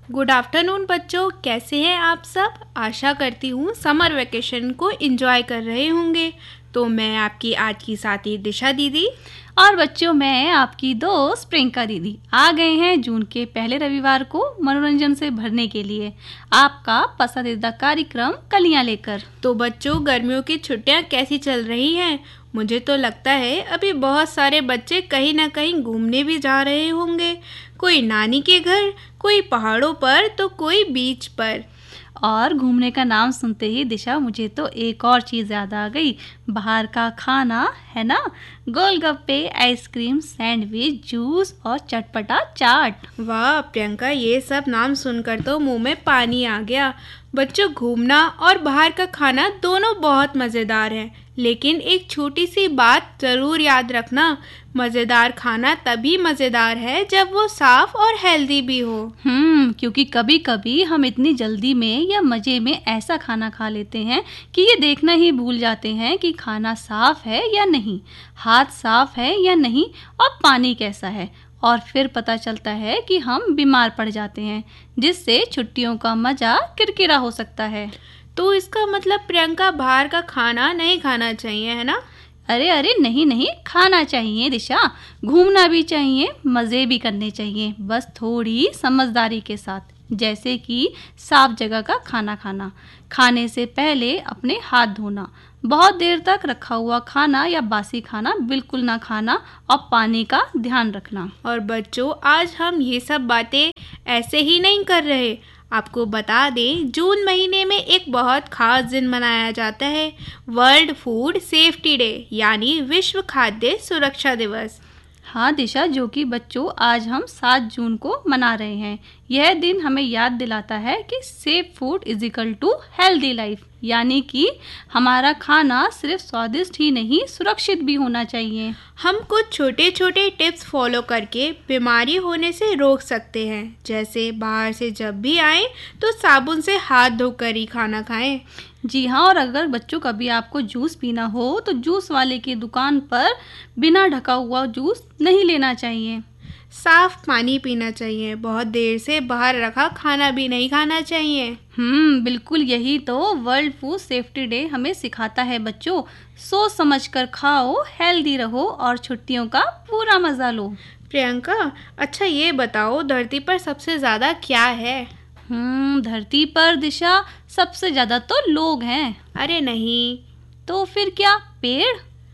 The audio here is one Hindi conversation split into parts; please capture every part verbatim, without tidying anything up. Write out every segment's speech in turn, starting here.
गुड आफ्टरनून बच्चों, कैसे हैं आप सब। आशा करती हूँ समर वेकेशन को एंजॉय कर रहे होंगे। तो मैं आपकी आज की साथी दिशा दीदी और बच्चों मैं आपकी दोस्त प्रियंका दीदी आ गए हैं जून के पहले रविवार को मनोरंजन से भरने के लिए आपका पसंदीदा कार्यक्रम कलियां लेकर। तो बच्चों, गर्मियों की छुट्टियां कैसी चल रही हैं? मुझे तो लगता है अभी बहुत सारे बच्चे कहीं ना कहीं घूमने भी जा रहे होंगे। कोई नानी के घर, कोई पहाड़ों पर, तो कोई बीच पर। और घूमने का नाम सुनते ही दिशा मुझे तो एक और चीज़ याद आ गई, बाहर का खाना है ना। गोलगप्पे, आइसक्रीम, सैंडविच, जूस और चटपटा चाट। वाह प्रियंका, ये सब नाम सुनकर तो मुंह में पानी आ गया। बच्चों, घूमना और बाहर का खाना दोनों बहुत मज़ेदार है, लेकिन एक छोटी सी बात ज़रूर याद रखना, मज़ेदार खाना तभी मज़ेदार है जब वो साफ़ और हेल्दी भी हो। हम्म क्योंकि कभी कभी हम इतनी जल्दी में या मज़े में ऐसा खाना खा लेते हैं कि ये देखना ही भूल जाते हैं कि खाना साफ़ है या नहीं, हाथ साफ़ है या नहीं और पानी कैसा है, और फिर पता चलता है कि हम बीमार पड़ जाते हैं, जिससे छुट्टियों का मज़ा किरकिरा हो सकता है। तो इसका मतलब प्रियंका, बाहर का खाना नहीं खाना चाहिए, है ना? अरे अरे नहीं नहीं, खाना चाहिए दिशा, घूमना भी चाहिए, मज़े भी करने चाहिए, बस थोड़ी समझदारी के साथ। जैसे कि साफ जगह का खाना खाना, खाने से पहले अपने हाथ धोना, बहुत देर तक रखा हुआ खाना या बासी खाना बिल्कुल ना खाना, और पानी का ध्यान रखना। और बच्चों, आज हम ये सब बातें ऐसे ही नहीं कर रहे। आपको बता दें, जून महीने में एक बहुत खास दिन मनाया जाता है, वर्ल्ड फूड सेफ्टी डे, यानी विश्व खाद्य सुरक्षा दिवस। हाँ दिशा, जो कि बच्चों आज हम सात जून को मना रहे हैं। यह दिन हमें याद दिलाता है कि safe food is equal to healthy life, यानी कि हमारा खाना सिर्फ स्वादिष्ट ही नहीं, सुरक्षित भी होना चाहिए। हम कुछ छोटे छोटे टिप्स फॉलो करके बीमारी होने से रोक सकते हैं, जैसे बाहर से जब भी आए तो साबुन से हाथ धोकर ही खाना खाएं। जी हाँ, और अगर बच्चों कभी आपको जूस पीना हो तो जूस वाले की दुकान पर बिना ढका हुआ जूस नहीं लेना चाहिए। साफ पानी पीना चाहिए, बहुत देर से बाहर रखा खाना भी नहीं खाना चाहिए। हम्म बिल्कुल, यही तो वर्ल्ड फूड सेफ्टी डे हमें सिखाता है बच्चों। सोच समझ कर खाओ, हेल्दी रहो और छुट्टियों का पूरा मजा लो। प्रियंका, अच्छा ये बताओ, धरती पर सबसे ज्यादा क्या है? हम्म धरती पर दिशा सबसे ज्यादा तो लोग हैं। अरे नहीं। तो फिर क्या, पेड़?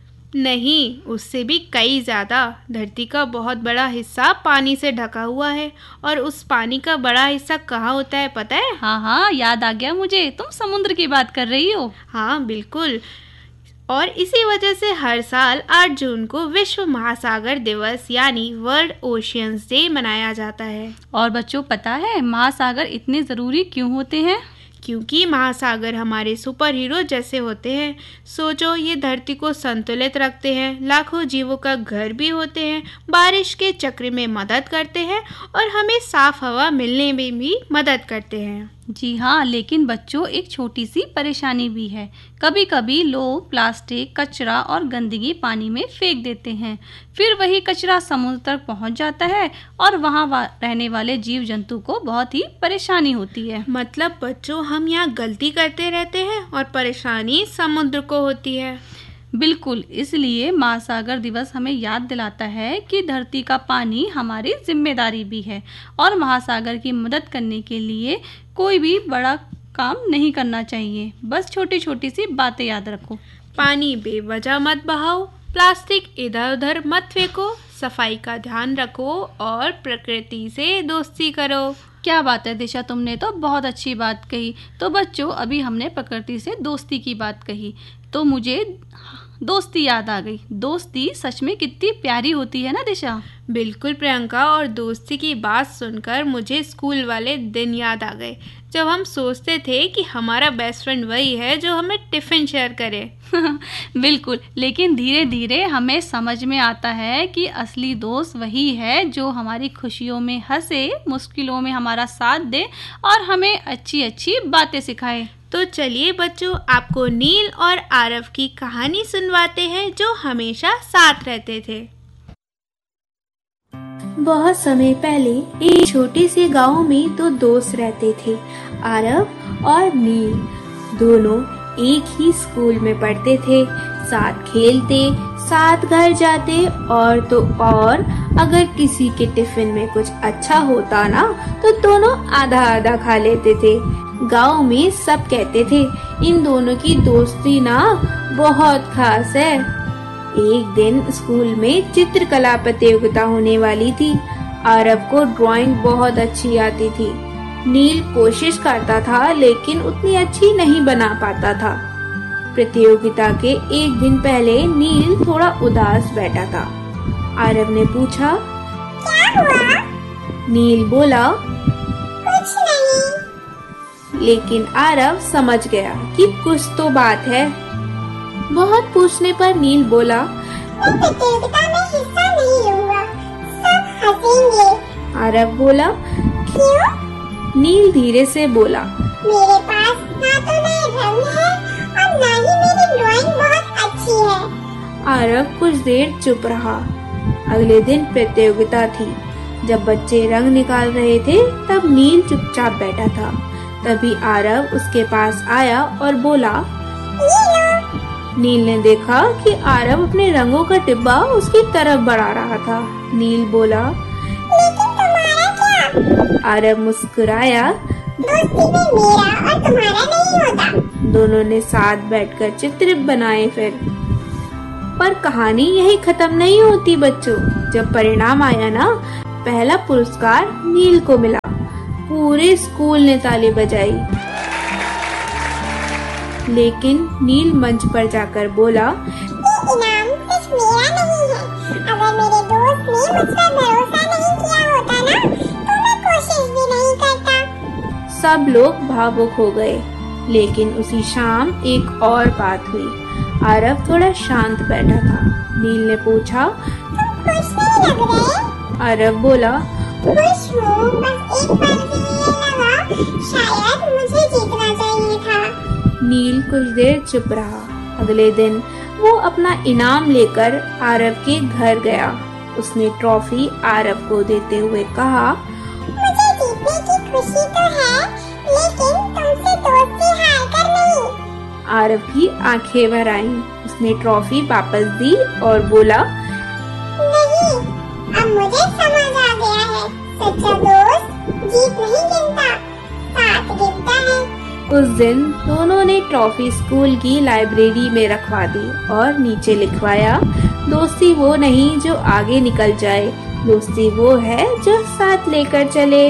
नहीं, उससे भी कई ज़्यादा। धरती का बहुत बड़ा हिस्सा पानी से ढका हुआ है, और उस पानी का बड़ा हिस्सा कहाँ होता है पता है? हाँ हाँ, याद आ गया मुझे, तुम समुद्र की बात कर रही हो। हाँ बिल्कुल, और इसी वजह से हर साल आठ जून को विश्व महासागर दिवस यानी वर्ल्ड ओशियंस डे मनाया जाता है। और बच्चों पता है महासागर इतने ज़रूरी क्यों होते हैं? क्योंकि महासागर हमारे सुपर हीरो जैसे होते हैं। सोचो, ये धरती को संतुलित रखते हैं, लाखों जीवों का घर भी होते हैं, बारिश के चक्र में मदद करते हैं और हमें साफ हवा मिलने में भी मदद करते हैं। जी हाँ, लेकिन बच्चों एक छोटी सी परेशानी भी है। कभी कभी लोग प्लास्टिक, कचरा और गंदगी पानी में फेंक देते हैं, फिर वही कचरा समुद्र तक पहुंच जाता है और वहां वा, रहने वाले जीव जंतु को बहुत ही परेशानी होती है। मतलब बच्चों, हम यहाँ गलती करते रहते हैं और परेशानी समुद्र को होती है। बिल्कुल, इसलिए महासागर दिवस हमें याद दिलाता है कि धरती का पानी हमारी जिम्मेदारी भी है, और महासागर की मदद करने के लिए कोई भी बड़ा काम नहीं करना चाहिए। बस छोटी छोटी सी बातें याद रखो। पानी बेवजह मत बहाओ, प्लास्टिक इधर उधर मत फेंको, सफाई का ध्यान रखो और प्रकृति से दोस्ती करो। क्या बात है दिशा, तुमने तो बहुत अच्छी बात कही। तो बच्चों, अभी हमने प्रकृति से दोस्ती की बात कही तो मुझे दोस्ती याद आ गई। दोस्ती सच में कितनी प्यारी होती है ना दिशा। बिल्कुल प्रियंका, और दोस्ती की बात सुनकर मुझे स्कूल वाले दिन याद आ गए, जब हम सोचते थे कि हमारा बेस्ट फ्रेंड वही है जो हमें टिफ़िन शेयर करे। बिल्कुल, लेकिन धीरे धीरे हमें समझ में आता है कि असली दोस्त वही है जो हमारी खुशियों में हंसे, मुश्किलों में हमारा साथ दे और हमें अच्छी अच्छी बातें सिखाए। तो चलिए बच्चों, आपको नील और आरव की कहानी सुनवाते हैं जो हमेशा साथ रहते थे। बहुत समय पहले एक छोटे से गांव में दो दोस्त रहते थे, आरव और नील। दोनों एक ही स्कूल में पढ़ते थे, साथ खेलते, साथ घर जाते और तो और अगर किसी के टिफिन में कुछ अच्छा होता ना तो दोनों आधा आधा खा लेते थे। गांव में सब कहते थे इन दोनों की दोस्ती ना बहुत खास है। एक दिन स्कूल में चित्रकला प्रतियोगिता होने वाली थी। आरव को ड्राइंग बहुत अच्छी आती थी। नील कोशिश करता था लेकिन उतनी अच्छी नहीं बना पाता था। प्रतियोगिता के एक दिन पहले नील थोड़ा उदास बैठा था। आरव ने पूछा, क्या हुआ? नील बोला, कुछ नहीं। लेकिन आरव समझ गया कि कुछ तो बात है। बहुत पूछने पर नील बोला, मैं प्रतियोगिता में हिस्सा नहीं लूंगा, सब हंसेंगे। आरव बोला, क्यों? नील धीरे से बोला, मेरे पास ना तो नए रंग है और ना ही मेरी ड्राइंग बहुत अच्छी है। आरव कुछ देर चुप रहा। अगले दिन प्रतियोगिता थी। जब बच्चे रंग निकाल रहे थे तब नील चुपचाप बैठा था। तभी आरव उसके पास आया और बोला, ये लो। नील ने देखा कि आरव अपने रंगों का डिब्बा उसकी तरफ बढ़ा रहा था। नील बोला, लेकिन तुम्हारा क्या? आरव मुस्कुराया, दोस्ती में मेरा और तुम्हारा नहीं होता। दोनों ने साथ बैठकर चित्र बनाए। फिर पर कहानी यही खत्म नहीं होती बच्चों। जब परिणाम आया ना, पहला पुरस्कार नील को मिला। पूरे स्कूल ने ताली बजाई। लेकिन नील मंच पर जाकर बोला, ये इनाम सिर्फ मेरा नहीं है। अगर मेरे दोस्त ने मुझ पर भरोसा नहीं किया होता ना, तो मैं कोशिश भी नहीं करता। सब लोग भावुक हो गए। लेकिन उसी शाम एक और बात हुई। आरव थोड़ा शांत बैठा था। नील ने पूछा, तुम खुश नहीं लग रहे? आरव बोला, खुश हूँ, बस एक पल के लिए लगा शायद मुझे जीतना चाहिए था। नील कुछ देर चुप रहा। अगले दिन वो अपना इनाम लेकर आरव के घर गया। उसने ट्रॉफी आरव को देते हुए कहा, मुझे जीतने की खुशी तो है, लेकिन तुमसे दोस्ती हार कर नहीं। आरव की आंखें भर आईं। उसने ट्रॉफी वापस दी और बोला, नहीं, अब मुझे समझ आ गया है, सच्चा दोस्त जीत नहीं गिनता, साथ गिनता है। उस दिन दोनों ने ट्रॉफी स्कूल की लाइब्रेरी में रखवा दी और नीचे लिखवाया, दोस्ती वो नहीं जो आगे निकल जाए, दोस्ती वो है जो साथ लेकर चले।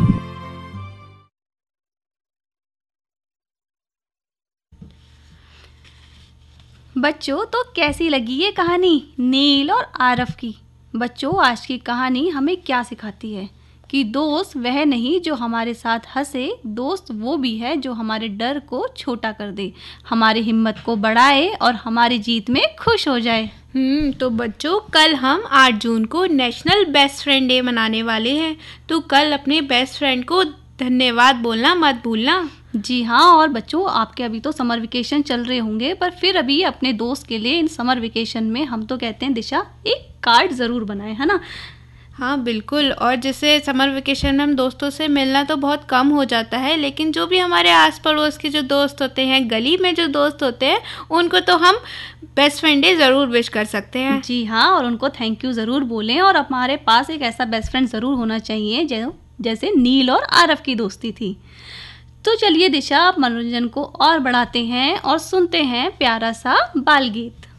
बच्चों, तो कैसी लगी ये कहानी नील और आरव की? बच्चों, आज की कहानी हमें क्या सिखाती है कि दोस्त वह नहीं जो हमारे साथ हंसे, दोस्त वो भी है जो हमारे डर को छोटा कर दे, हमारी हिम्मत को बढ़ाए और हमारी जीत में खुश हो जाए। हम्म तो बच्चों, कल हम आठ जून को नेशनल बेस्ट फ्रेंड डे मनाने वाले हैं। तो कल अपने बेस्ट फ्रेंड को धन्यवाद बोलना मत भूलना। जी हाँ, और बच्चों, आपके अभी तो समर वेकेशन चल रहे होंगे, पर फिर अभी अपने दोस्त के लिए इन समर वेकेशन में हम तो कहते हैं दिशा, एक कार्ड ज़रूर बनाए, है ना? हाँ बिल्कुल। और जैसे समर वेकेशन में हम दोस्तों से मिलना तो बहुत कम हो जाता है, लेकिन जो भी हमारे आस पड़ोस के जो दोस्त होते हैं, गली में जो दोस्त होते हैं, उनको तो हम बेस्ट फ्रेंड डे ज़रूर विश कर सकते हैं। जी हाँ, और उनको थैंक यू ज़रूर बोलें। और हमारे पास एक ऐसा बेस्ट फ्रेंड ज़रूर होना चाहिए जो जैसे नील और आरव की दोस्ती थी। तो चलिए दिशा, आप मनोरंजन को और बढ़ाते हैं और सुनते हैं प्यारा सा बाल गीत।